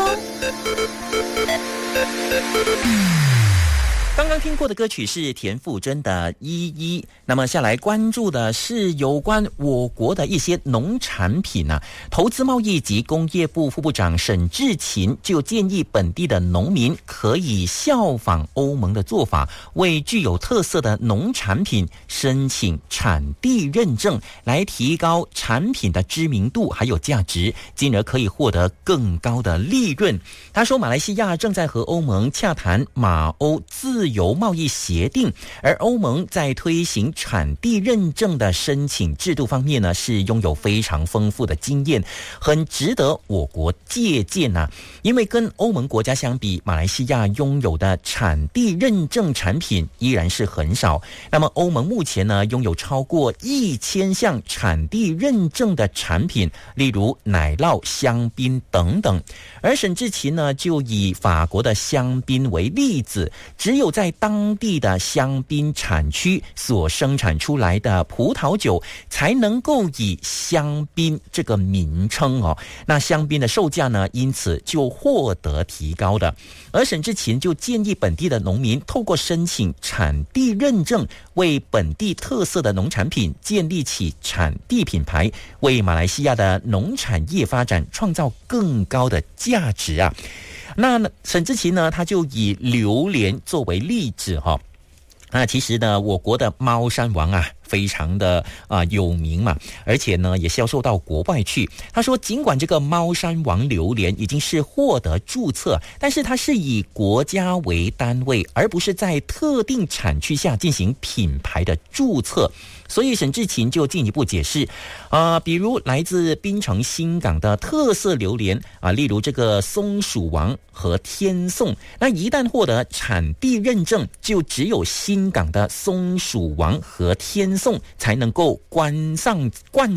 刚刚听过的歌曲是田馥甄的《依依》，那么下来关注的是有关我国的一些农产品啊。投资贸易及工业部副部长沈志勤就建议本地的农民可以效仿欧盟的做法，为具有特色的农产品申请产地认证，来提高产品的知名度还有价值，进而可以获得更高的利润。他说，马来西亚正在和欧盟洽谈马欧自由贸易协定，而欧盟在推行产地认证的申请制度方面呢，是拥有非常丰富的经验，很值得我国借鉴啊。因为跟欧盟国家相比，马来西亚拥有的产地认证产品依然是很少。那么欧盟目前呢，拥有超过1000项产地认证的产品，例如奶酪、香槟等等。而沈志勤呢，就以法国的香槟为例子，只有在当地的香槟产区所生产出来的葡萄酒才能够以香槟这个名称哦。那香槟的售价呢，因此就获得提高的。而沈志勤就建议本地的农民透过申请产地认证，为本地特色的农产品建立起产地品牌，为马来西亚的农产业发展创造更高的价值啊。那沈志勤呢，他就以榴莲作为例子哈。那其实呢，我国的猫山王啊，非常的有名嘛，而且呢也销售到国外去。他说，尽管这个猫山王榴莲已经是获得注册，但是它是以国家为单位，而不是在特定产区下进行品牌的注册。所以沈志勤就进一步解释，比如来自槟城新港的特色榴莲啊，例如这个松鼠王和天颂，那一旦获得产地认证，就只有新港的松鼠王和天颂才能够冠上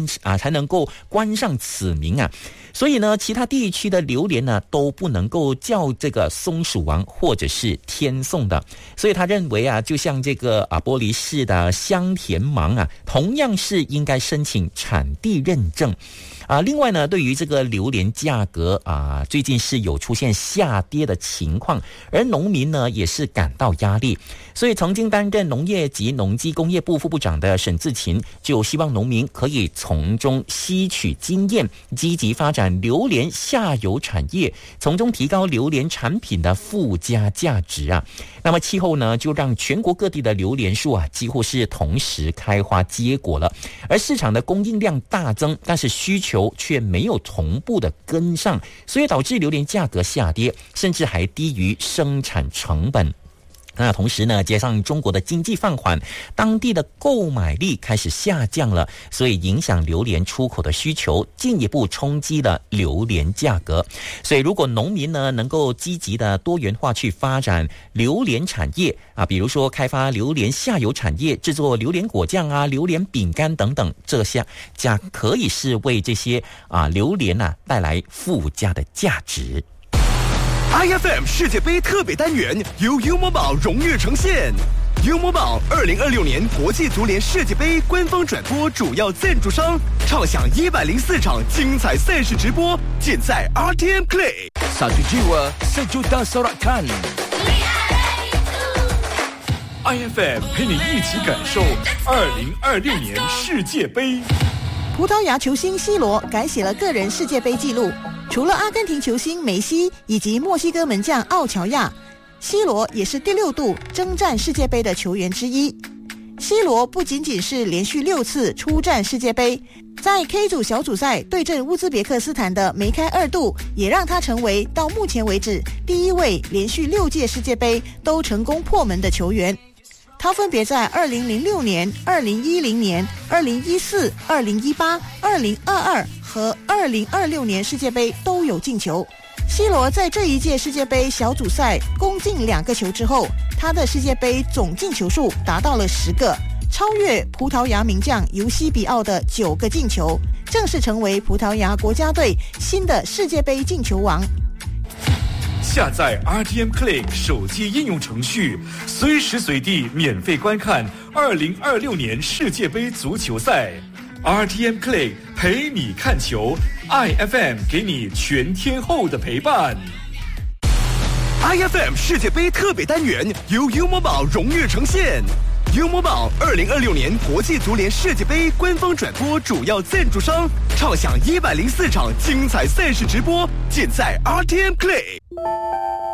此名啊。所以呢，其他地区的榴莲呢都不能够叫这个松鼠王或者是天颂的。所以他认为啊，就像这个玻璃市的香甜芒啊，同样是应该申请产地认证。另外呢，对于这个榴莲价格最近是有出现下跌的情况，而农民呢也是感到压力。所以曾经担任农业及农机工业部副部长的沈志勤就希望农民可以从中吸取经验，积极发展榴莲下游产业，从中提高榴莲产品的附加价值啊。那么气候呢，就让全国各地的榴莲树几乎是同时开花结果了，而市场的供应量大增，但是需求却没有同步的跟上，所以导致榴莲价格下跌，甚至还低于生产成本。那同时呢，加上中国的经济放缓，当地的购买力开始下降了，所以影响榴莲出口的需求，进一步冲击了榴莲价格。所以如果农民呢能够积极的多元化去发展榴莲产业比如说开发榴莲下游产业，制作榴莲果酱榴莲饼干等等，这些可以是为这些榴莲带来附加的价值。 IFM 世界杯特别单元由 U Mobile 荣誉呈现。U Mobile 2026年国际足联世界杯官方转播主要赞助商，畅享104场精彩赛事直播，尽在 RTM Play。 Satu jiwa, sejuta sorakan。 IFM 陪你一起感受2026年世界杯。 葡萄牙球星 C 罗改写了个人世界杯纪录，除了阿根廷球星梅西以及墨西哥门将奥乔亚，C 罗也是第6度征战世界杯的球员之一。C 罗不仅仅是连续6次出战世界杯，在 K 组小组赛对阵乌兹别克斯坦的梅开2度，也让他成为到目前为止第一位连续6届世界杯都成功破门的球员。他分别在2006年、2010年、2014、2018、2022和2026年世界杯都有进球。C 罗在这一届世界杯小组赛攻进2个球之后，他的世界杯总进球数达到了10个，超越葡萄牙名将尤西比奥的9个进球，正式成为葡萄牙国家队新的世界杯进球王。 下载 RTM Click 手机应用程序，随时随地免费观看2026年世界杯足球赛。RTM Click 陪你看球 ，IFM 给你全天候的陪伴。 IFM 世界杯特别单元由 U Mobile 荣誉呈现。U Mobile 2026年国际足联世界杯官方转播主要赞助商，畅享104场精彩赛事直播，尽在 RTM Play。